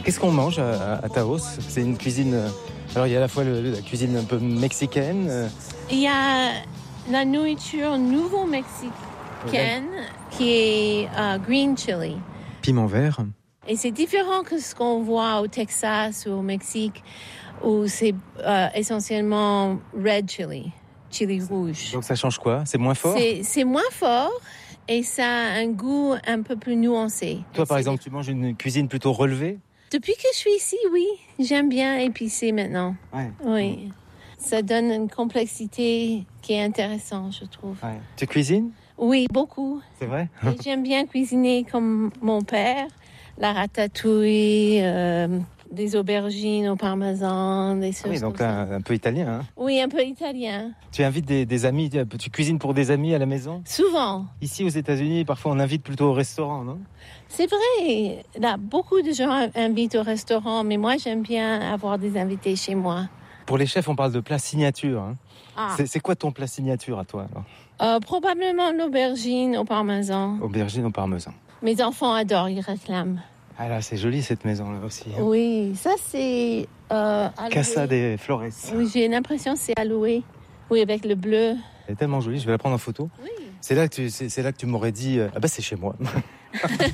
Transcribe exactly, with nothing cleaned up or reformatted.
Qu'est-ce qu'on mange à, à Taos? C'est une cuisine... Alors, il y a à la fois le, la cuisine un peu mexicaine. Il y a la nourriture nouveau-mexicaine ouais. qui est uh, green chili. Piment vert. Et c'est différent que ce qu'on voit au Texas ou au Mexique, où c'est uh, essentiellement red chili, chili rouge. Donc ça change quoi? C'est moins fort? C'est, c'est moins fort et ça a un goût un peu plus nuancé. Toi, par exemple, tu manges une cuisine plutôt relevée? Depuis que je suis ici, oui. J'aime bien épicé maintenant. Ouais. Oui. Ça donne une complexité qui est intéressante, je trouve. Ouais. Tu cuisines? Oui, beaucoup. C'est vrai? Et j'aime bien cuisiner comme mon père. La ratatouille, euh, des aubergines au parmesan, des sauces. Oui, donc là, un, un peu italien. Hein? Oui, un peu italien. Tu invites des, des amis, tu cuisines pour des amis à la maison? Souvent. Ici aux États-Unis, parfois on invite plutôt au restaurant, non? C'est vrai. Là, beaucoup de gens invitent au restaurant, mais moi j'aime bien avoir des invités chez moi. Pour les chefs, on parle de plat signature. Hein. Ah. C'est, c'est quoi ton plat signature à toi alors? Euh, probablement l'aubergine au parmesan. Aubergine au parmesan. Mes enfants adorent, ils réclament. Ah là, c'est joli cette maison-là aussi. Hein. Oui, ça c'est... Euh, Casa de Flores. Oui, j'ai l'impression que c'est alloué. Oui, avec le bleu. Elle est tellement jolie, je vais la prendre en photo. Oui. C'est là que tu, c'est, c'est là que tu m'aurais dit, euh, ah bah c'est chez moi.